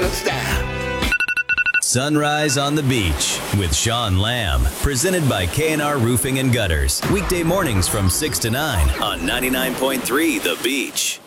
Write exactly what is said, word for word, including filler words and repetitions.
of style. Sunrise on the Beach with Sean Lamb. Presented by K and R Roofing and Gutters. Weekday mornings from six to nine on ninety-nine point three The Beach.